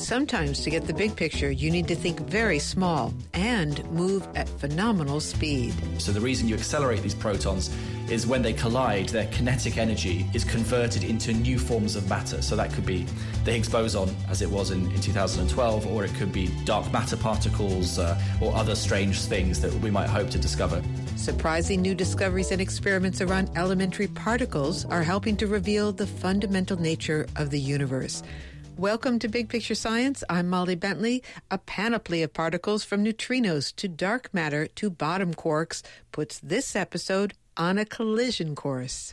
Sometimes to get the big picture, you need to think very small and move at phenomenal speed. So the reason you accelerate these protons is when they collide, their kinetic energy is converted into new forms of matter. So that could be the Higgs boson, as it was in 2012, or it could be dark matter particles or other strange things that we might hope to discover. Surprising new discoveries and experiments around elementary particles are helping to reveal the fundamental nature of the universe. Welcome to Big Picture Science. I'm Molly Bentley. A panoply of particles from neutrinos to dark matter to bottom quarks puts this episode on a collision course.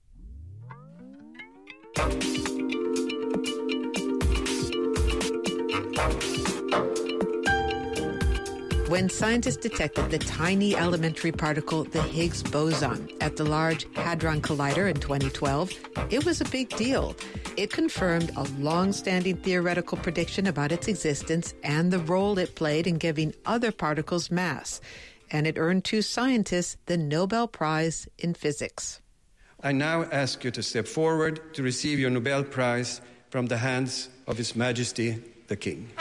When scientists detected the tiny elementary particle, the Higgs boson, at the Large Hadron Collider in 2012, it was a big deal. It confirmed a long-standing theoretical prediction about its existence and the role it played in giving other particles mass. And it earned two scientists the Nobel Prize in Physics. I now ask you to step forward to receive your Nobel Prize from the hands of His Majesty the King.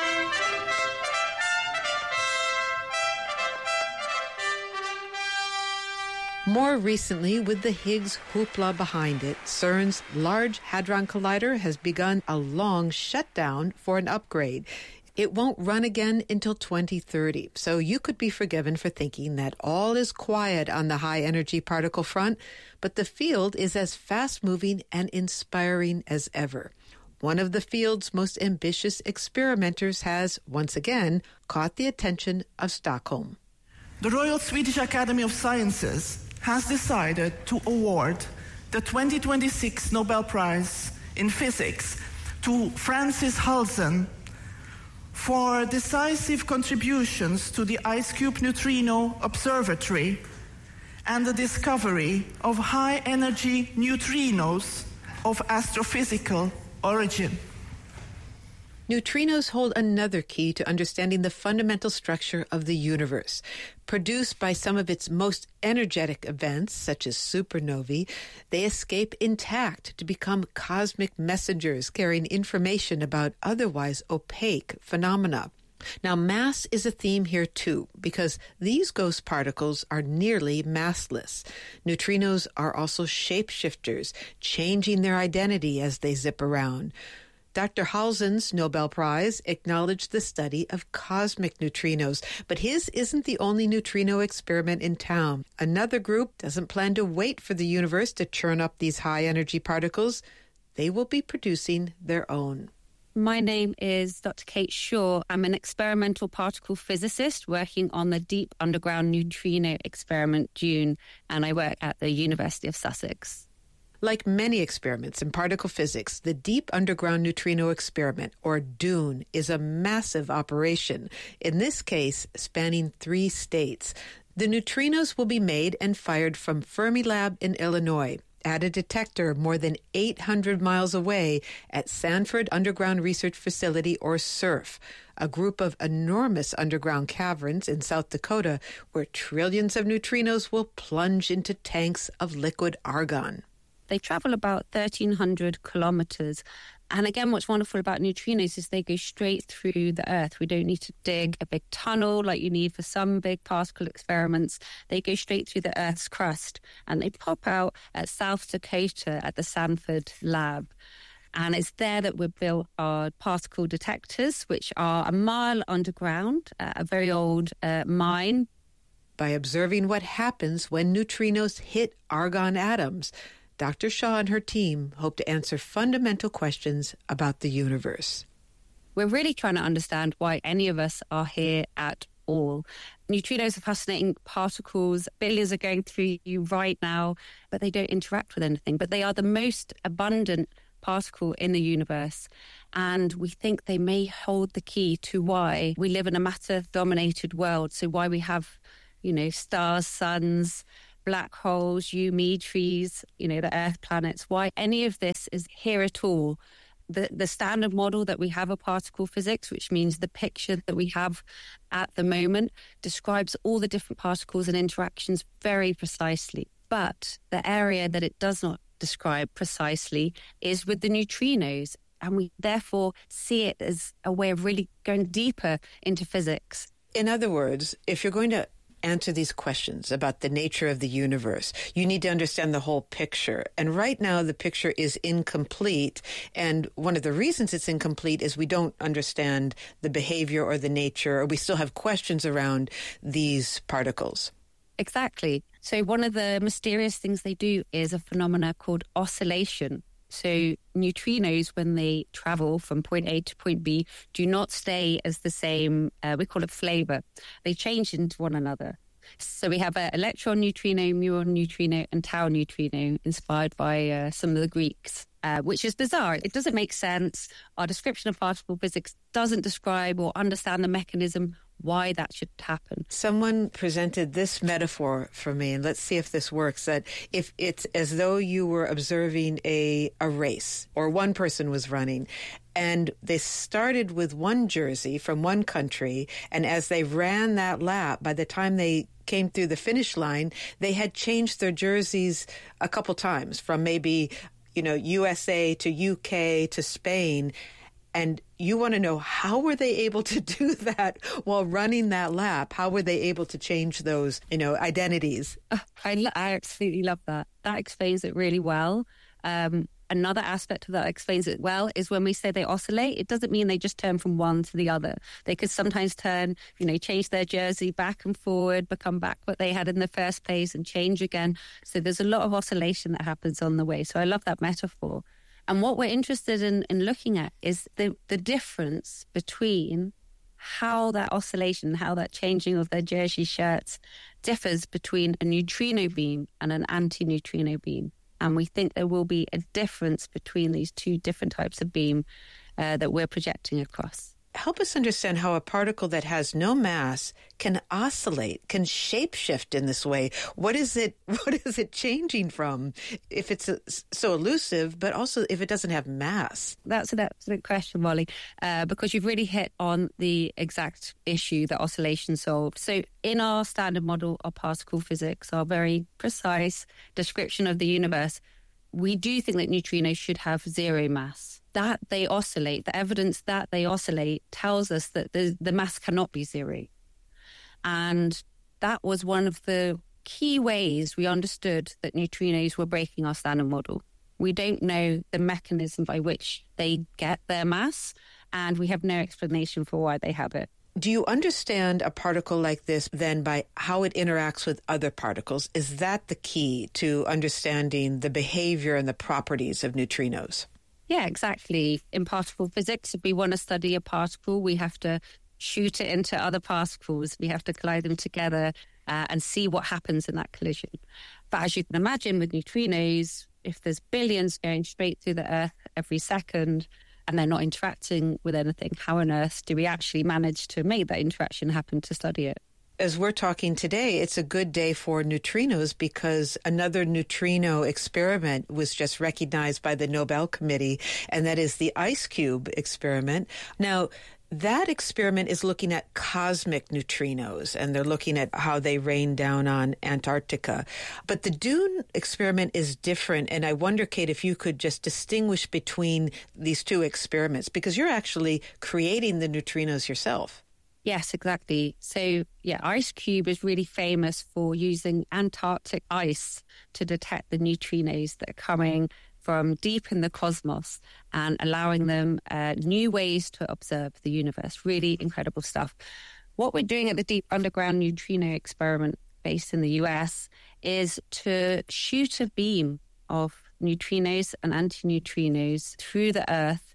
More recently, with the Higgs hoopla behind it, CERN's Large Hadron Collider has begun a long shutdown for an upgrade. It won't run again until 2030, so you could be forgiven for thinking that all is quiet on the high-energy particle front, but the field is as fast-moving and inspiring as ever. One of the field's most ambitious experimenters has, once again, caught the attention of Stockholm. The Royal Swedish Academy of Sciences has decided to award the 2026 Nobel Prize in Physics to Francis Halsen for decisive contributions to the IceCube Neutrino Observatory and the discovery of high-energy neutrinos of astrophysical origin. Neutrinos hold another key to understanding the fundamental structure of the universe. Produced by some of its most energetic events, such as supernovae, they escape intact to become cosmic messengers carrying information about otherwise opaque phenomena. Now, mass is a theme here, too, because these ghost particles are nearly massless. Neutrinos are also shapeshifters, changing their identity as they zip around. Dr. Halsen's Nobel Prize acknowledged the study of cosmic neutrinos, but his isn't the only neutrino experiment in town. Another group doesn't plan to wait for the universe to churn up these high-energy particles. They will be producing their own. My name is Dr. Kate Shaw. I'm an experimental particle physicist working on the Deep Underground Neutrino Experiment, DUNE, and I work at the University of Sussex. Like many experiments in particle physics, the Deep Underground Neutrino Experiment, or DUNE, is a massive operation, in this case spanning 3 states. The neutrinos will be made and fired from Fermilab in Illinois, at a detector more than 800 miles away at Sanford Underground Research Facility, or SURF, a group of enormous underground caverns in South Dakota where trillions of neutrinos will plunge into tanks of liquid argon. They travel about 1,300 kilometers. And again, what's wonderful about neutrinos is they go straight through the Earth. We don't need to dig a big tunnel like you need for some big particle experiments. They go straight through the Earth's crust and they pop out at South Dakota at the Sanford lab. And it's there that we built our particle detectors, which are a mile underground, a very old mine. By observing what happens when neutrinos hit argon atoms, Dr. Shaw and her team hope to answer fundamental questions about the universe. We're really trying to understand why any of us are here at all. Neutrinos are fascinating particles. Billions are going through you right now, but they don't interact with anything. But they are the most abundant particle in the universe. And we think they may hold the key to why we live in a matter-dominated world. So why we have, stars, suns, black holes, me trees, the Earth planets, why any of this is here at all. The standard model that we have of particle physics, which means the picture that we have at the moment, describes all the different particles and interactions very precisely. But the area that it does not describe precisely is with the neutrinos. And we therefore see it as a way of really going deeper into physics. In other words, if you're going to answer these questions about the nature of the universe, you need to understand the whole picture. And right now, the picture is incomplete. And one of the reasons it's incomplete is we don't understand the behavior or the nature, or we still have questions around these particles. Exactly. So one of the mysterious things they do is a phenomena called oscillation. So neutrinos, when they travel from point A to point B, do not stay as the same, we call it flavor. They change into one another. So we have an electron neutrino, muon neutrino, and tau neutrino, inspired by some of the Greeks, which is bizarre. It doesn't make sense. Our description of particle physics doesn't describe or understand the mechanism why that should happen. Someone presented this metaphor for me, and let's see if this works, that if it's as though you were observing a race, or one person was running, and they started with one jersey from one country, and as they ran that lap, by the time they came through the finish line, they had changed their jerseys a couple times, from maybe, USA to UK to Spain. And you want to know, how were they able to do that while running that lap? How were they able to change those, identities? I absolutely love that. That explains it really well. Another aspect of that explains it well is when we say they oscillate, it doesn't mean they just turn from one to the other. They could sometimes turn, change their jersey back and forward, become back what they had in the first place and change again. So there's a lot of oscillation that happens on the way. So I love that metaphor. And what we're interested in looking at is the difference between how that oscillation, how that changing of their jersey shirts differs between a neutrino beam and an anti-neutrino beam. And we think there will be a difference between these two different types of beam that we're projecting across. Help us understand how a particle that has no mass can oscillate, can shapeshift in this way. What is it changing from, if it's so elusive, but also if it doesn't have mass? That's an excellent question, Molly, because you've really hit on the exact issue that oscillation solved. So in our standard model of particle physics, our very precise description of the universe, we do think that neutrinos should have zero mass. That they oscillate, the evidence that they oscillate tells us that the mass cannot be zero. And that was one of the key ways we understood that neutrinos were breaking our standard model. We don't know the mechanism by which they get their mass, and we have no explanation for why they have it. Do you understand a particle like this then by how it interacts with other particles? Is that the key to understanding the behavior and the properties of neutrinos? Yeah, exactly. In particle physics, if we want to study a particle, we have to shoot it into other particles. We have to collide them together and see what happens in that collision. But as you can imagine with neutrinos, if there's billions going straight through the Earth every second and they're not interacting with anything, how on earth do we actually manage to make that interaction happen to study it? As we're talking today, it's a good day for neutrinos because another neutrino experiment was just recognized by the Nobel Committee, and that is the IceCube experiment. Now, that experiment is looking at cosmic neutrinos, and they're looking at how they rain down on Antarctica. But the Dune experiment is different, and I wonder, Kate, if you could just distinguish between these two experiments, because you're actually creating the neutrinos yourself. Yes, exactly. So, IceCube is really famous for using Antarctic ice to detect the neutrinos that are coming from deep in the cosmos and allowing them new ways to observe the universe. Really incredible stuff. What we're doing at the Deep Underground Neutrino Experiment based in the US is to shoot a beam of neutrinos and antineutrinos through the Earth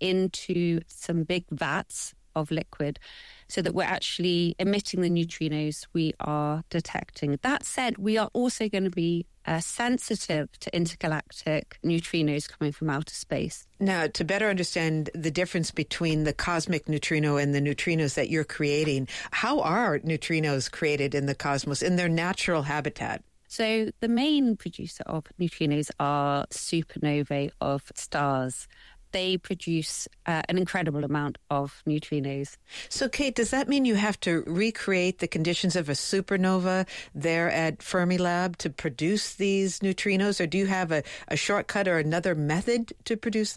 into some big vats of liquid so that we're actually emitting the neutrinos we are detecting. That said, we are also going to be sensitive to intergalactic neutrinos coming from outer space. Now, to better understand the difference between the cosmic neutrino and the neutrinos that you're creating, how are neutrinos created in the cosmos in their natural habitat? So the main producer of neutrinos are supernovae of stars. They produce an incredible amount of neutrinos. So, Kate, does that mean you have to recreate the conditions of a supernova there at Fermilab to produce these neutrinos, or do you have a shortcut or another method to produce them?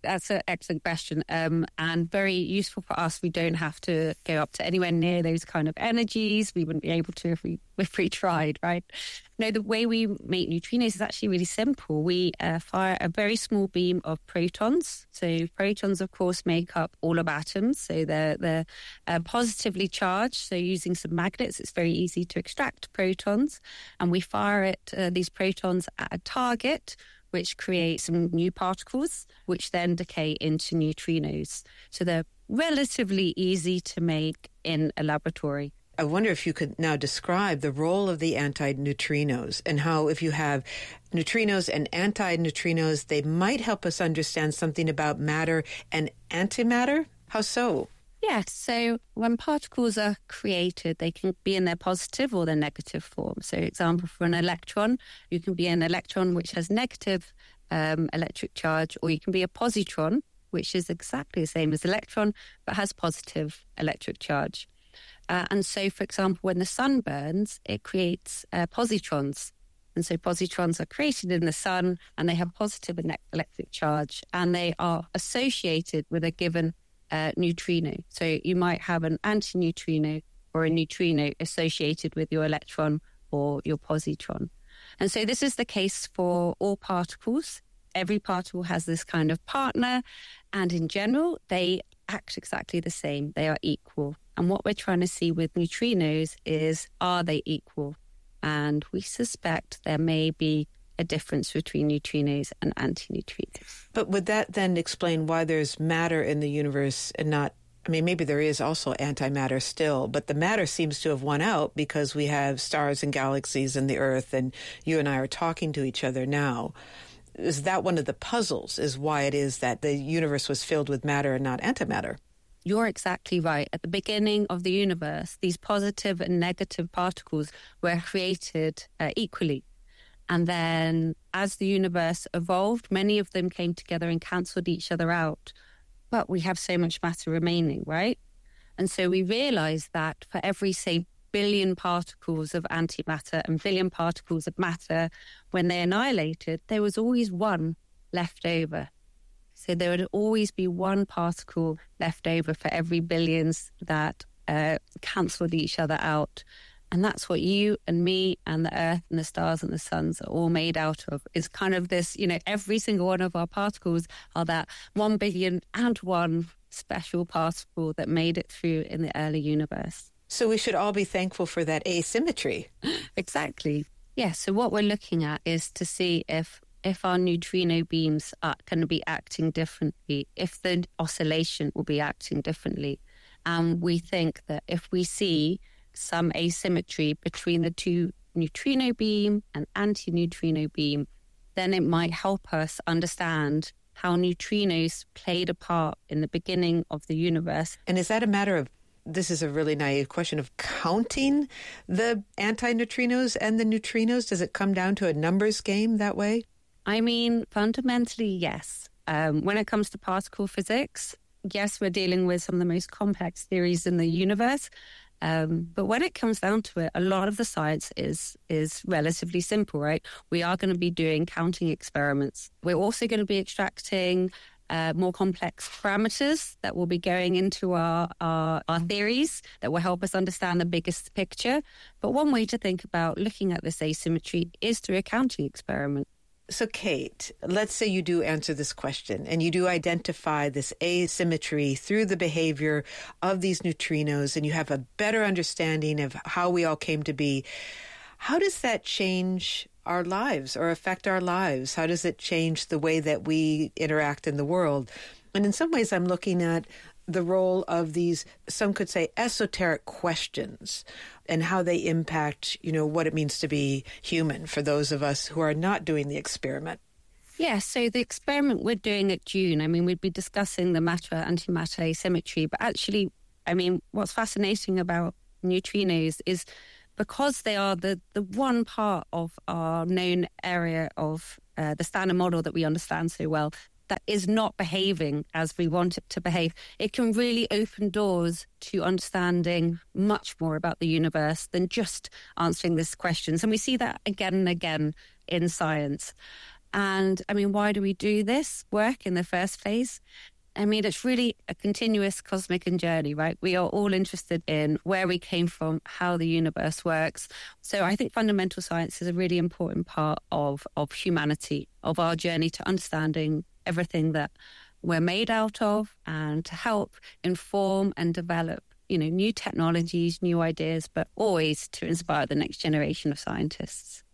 That's an excellent question, and very useful for us. We don't have to go up to anywhere near those kind of energies. We wouldn't be able to if we tried, right? No, the way we make neutrinos is actually really simple. We fire a very small beam of protons. So protons, of course, make up all of atoms. So they're positively charged. So using some magnets, it's very easy to extract protons. And we fire these protons at a target, which creates some new particles, which then decay into neutrinos. So they're relatively easy to make in a laboratory. I wonder if you could now describe the role of the antineutrinos and how if you have neutrinos and antineutrinos, they might help us understand something about matter and antimatter. How so? Yes, so when particles are created, they can be in their positive or their negative form. So, example, for an electron, you can be an electron which has negative electric charge, or you can be a positron, which is exactly the same as electron, but has positive electric charge. And so, for example, when the sun burns, it creates positrons. And so positrons are created in the sun, and they have positive electric charge, and they are associated with a given neutrino. So you might have an antineutrino or a neutrino associated with your electron or your positron. And so this is the case for all particles. Every particle has this kind of partner, and in general, they act exactly the same. They are equal. And what we're trying to see with neutrinos is, are they equal? And we suspect there may be a difference between neutrinos and antineutrinos. But would that then explain why there's matter in the universe and not, I mean, maybe there is also antimatter still, but the matter seems to have won out because we have stars and galaxies and the Earth, and you and I are talking to each other now. Is that one of the puzzles, is why it is that the universe was filled with matter and not antimatter? You're exactly right. At the beginning of the universe, these positive and negative particles were created equally. And then as the universe evolved, many of them came together and cancelled each other out. But we have so much matter remaining, right? And so we realized that for every, say, billion particles of antimatter and billion particles of matter, when they annihilated, there was always one left over. So there would always be one particle left over for every billions that cancelled each other out. And that's what you and me and the Earth and the stars and the suns are all made out of. It's kind of this, every single one of our particles are that 1 billion and one special particle that made it through in the early universe. So we should all be thankful for that asymmetry. Exactly. Yeah, so what we're looking at is to see if our neutrino beams are going to be acting differently, if the oscillation will be acting differently. And we think that if we see some asymmetry between the two neutrino beam and antineutrino beam, then it might help us understand how neutrinos played a part in the beginning of the universe. And is that a matter of, this is a really naive question, of counting the antineutrinos and the neutrinos? Does it come down to a numbers game that way? I mean, fundamentally, yes. When it comes to particle physics, yes, we're dealing with some of the most complex theories in the universe. But when it comes down to it, a lot of the science is relatively simple, right? We are going to be doing counting experiments. We're also going to be extracting more complex parameters that will be going into our theories that will help us understand the biggest picture. But one way to think about looking at this asymmetry is through a counting experiment. So, Kate, let's say you do answer this question and you do identify this asymmetry through the behavior of these neutrinos and you have a better understanding of how we all came to be. How does that change our lives or affect our lives? How does it change the way that we interact in the world? And in some ways, I'm looking at the role of these, some could say, esoteric questions and how they impact, what it means to be human for those of us who are not doing the experiment. Yeah, so the experiment we're doing at June, we'd be discussing the matter-antimatter asymmetry, but actually, what's fascinating about neutrinos is because they are the one part of our known area of the standard model that we understand so well, that is not behaving as we want it to behave, it can really open doors to understanding much more about the universe than just answering these questions. And we see that again and again in science. And I mean, why do we do this work in the first place? I mean, it's really a continuous cosmic journey, right? We are all interested in where we came from, how the universe works. So I think fundamental science is a really important part of humanity, of our journey to understanding everything that we're made out of, and to help inform and develop, new technologies, new ideas, but always to inspire the next generation of scientists.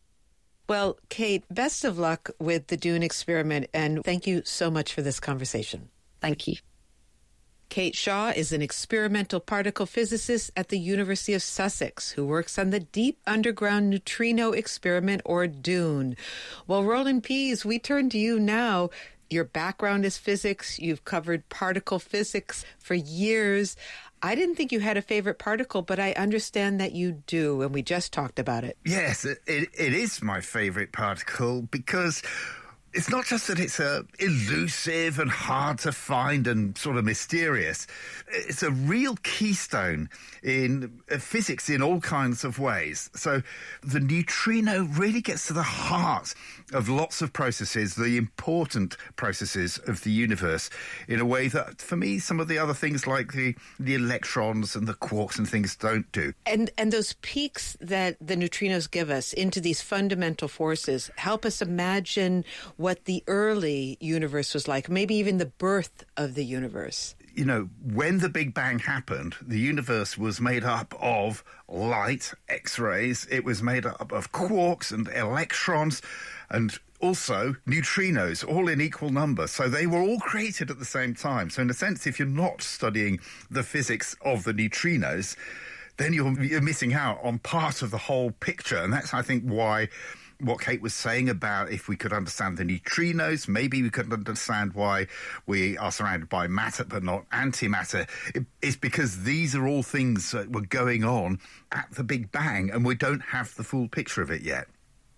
Well, Kate, best of luck with the Dune experiment, and thank you so much for this conversation. Thank you. Kate Shaw is an experimental particle physicist at the University of Sussex who works on the Deep Underground Neutrino Experiment, or DUNE. Well, Roland Pease, we turn to you now. Your background is physics. You've covered particle physics for years. I didn't think you had a favorite particle, but I understand that you do, and we just talked about it. Yes, it is my favorite particle because it's not just that it's elusive and hard to find and sort of mysterious. It's a real keystone in physics in all kinds of ways. So the neutrino really gets to the heart of lots of processes, the important processes of the universe, in a way that, for me, some of the other things like the electrons and the quarks and things don't do. And those peaks that the neutrinos give us into these fundamental forces help us imagine what the early universe was like, maybe even the birth of the universe. When the Big Bang happened, the universe was made up of light, X-rays. It was made up of quarks and electrons and also neutrinos, all in equal number. So they were all created at the same time. So in a sense, if you're not studying the physics of the neutrinos, then you're missing out on part of the whole picture. And that's, I think, why what Kate was saying about if we could understand the neutrinos, maybe we could understand why we are surrounded by matter but not antimatter. It's because these are all things that were going on at the Big Bang, and we don't have the full picture of it yet.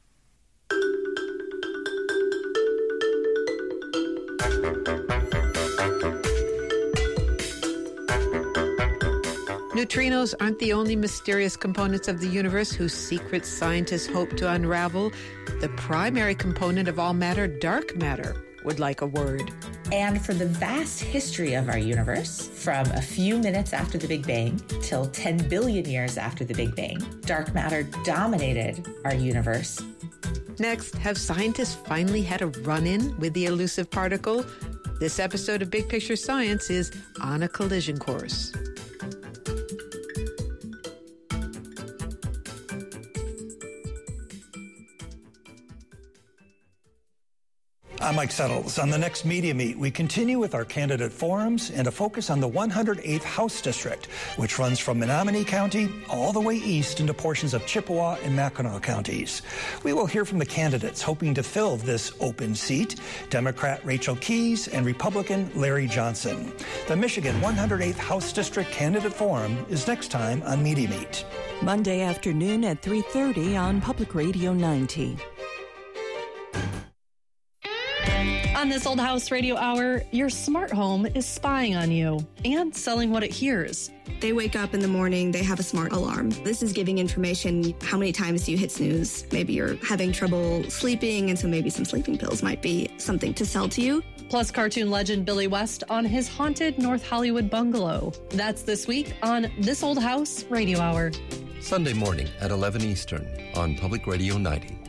Neutrinos aren't the only mysterious components of the universe whose secrets scientists hope to unravel. The primary component of all matter, dark matter, would like a word. And for the vast history of our universe, from a few minutes after the Big Bang till 10 billion years after the Big Bang, dark matter dominated our universe. Next, have scientists finally had a run-in with the elusive particle? This episode of Big Picture Science is on a collision course. I'm Mike Settles. On the next Media Meet, we continue with our candidate forums and a focus on the 108th House District, which runs from Menominee County all the way east into portions of Chippewa and Mackinac counties. We will hear from the candidates hoping to fill this open seat, Democrat Rachel Keyes and Republican Larry Johnson. The Michigan 108th House District Candidate Forum is next time on Media Meet. Monday afternoon at 3:30 on Public Radio 90. On This Old House Radio Hour, your smart home is spying on you and selling what it hears. They wake up in the morning, they have a smart alarm. This is giving information, how many times do you hit snooze? Maybe you're having trouble sleeping, and so maybe some sleeping pills might be something to sell to you. Plus cartoon legend Billy West on his haunted North Hollywood bungalow. That's this week on This Old House Radio Hour. Sunday morning at 11 Eastern on Public Radio 90.